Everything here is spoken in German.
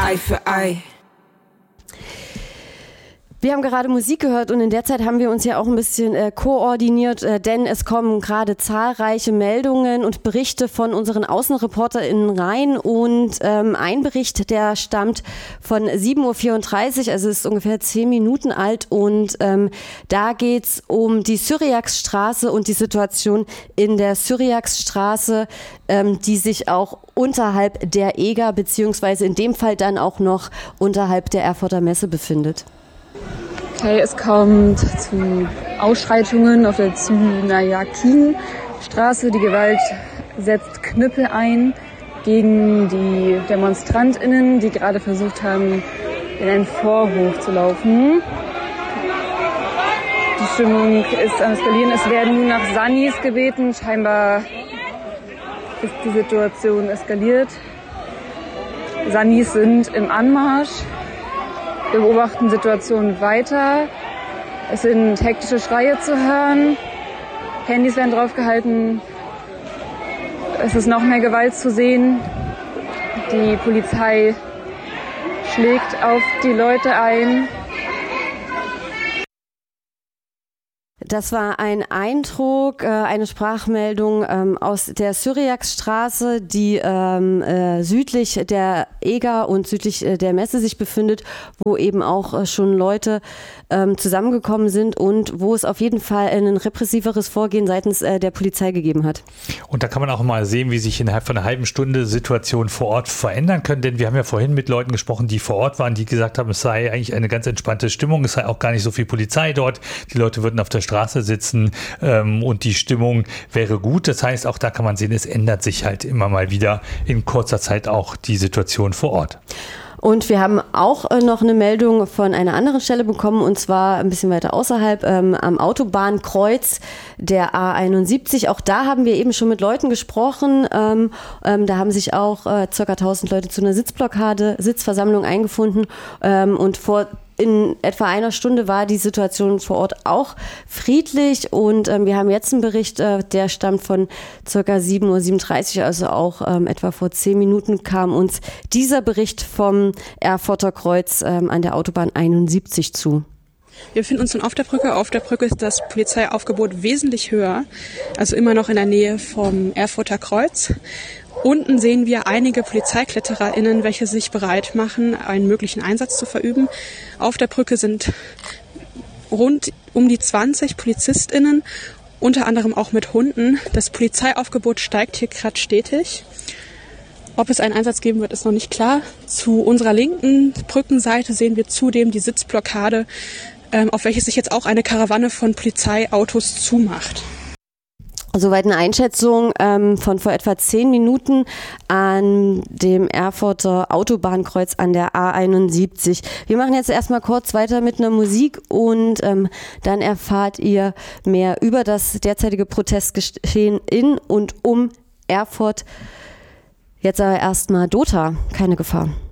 Ei für Ei. Wir haben gerade Musik gehört und in der Zeit haben wir uns ja auch ein bisschen koordiniert, denn es kommen gerade zahlreiche Meldungen und Berichte von unseren AußenreporterInnen rein und ein Bericht, der stammt von 7:34 Uhr, also ist ungefähr 10 Minuten alt und da geht's um die Syriaksstraße und die Situation in der Syriaksstraße, die sich auch unterhalb der EGA beziehungsweise in dem Fall dann auch noch unterhalb der Erfurter Messe befindet. Okay, es kommt zu Ausschreitungen auf der Zynayakin-Straße. Die Gewalt setzt Knüppel ein gegen die DemonstrantInnen, die gerade versucht haben, in einen Vorhof zu laufen. Die Stimmung ist am Eskalieren. Es werden nun nach Sanis gebeten. Scheinbar ist die Situation eskaliert. Sanis sind im Anmarsch. Wir beobachten Situationen weiter. Es sind hektische Schreie zu hören. Handys werden draufgehalten. Es ist noch mehr Gewalt zu sehen. Die Polizei schlägt auf die Leute ein. Das war ein Eindruck, eine Sprachmeldung aus der Syriaksstraße, die südlich der EGA und südlich der Messe sich befindet, wo eben auch schon Leute zusammengekommen sind und wo es auf jeden Fall ein repressiveres Vorgehen seitens der Polizei gegeben hat. Und da kann man auch mal sehen, wie sich innerhalb von einer halben Stunde Situationen vor Ort verändern können, denn wir haben ja vorhin mit Leuten gesprochen, die vor Ort waren, die gesagt haben, es sei eigentlich eine ganz entspannte Stimmung, es sei auch gar nicht so viel Polizei dort, die Leute würden auf der Straße sitzen und die Stimmung wäre gut. Das heißt, auch da kann man sehen, es ändert sich halt immer mal wieder in kurzer Zeit auch die Situation vor Ort. Und wir haben auch noch eine Meldung von einer anderen Stelle bekommen, und zwar ein bisschen weiter außerhalb, am Autobahnkreuz der A71. Auch da haben wir eben schon mit Leuten gesprochen. Da haben sich auch ca. 1000 Leute zu einer Sitzversammlung eingefunden. Und in etwa einer Stunde war die Situation vor Ort auch friedlich und wir haben jetzt einen Bericht, der stammt von ca. 7:37 Uhr, also auch etwa vor 10 Minuten kam uns dieser Bericht vom Erfurter Kreuz an der Autobahn 71 zu. Wir befinden uns nun auf der Brücke. Auf der Brücke ist das Polizeiaufgebot wesentlich höher, also immer noch in der Nähe vom Erfurter Kreuz. Unten sehen wir einige PolizeiklettererInnen, welche sich bereit machen, einen möglichen Einsatz zu verüben. Auf der Brücke sind rund um die 20 PolizistInnen, unter anderem auch mit Hunden. Das Polizeiaufgebot steigt hier gerade stetig. Ob es einen Einsatz geben wird, ist noch nicht klar. Zu unserer linken Brückenseite sehen wir zudem die Sitzblockade, auf welche sich jetzt auch eine Karawane von Polizeiautos zumacht. Soweit eine Einschätzung von vor etwa 10 Minuten an dem Erfurter Autobahnkreuz an der A71. Wir machen jetzt erstmal kurz weiter mit einer Musik und dann erfahrt ihr mehr über das derzeitige Protestgeschehen in und um Erfurt. Jetzt aber erstmal Dota, keine Gefahr.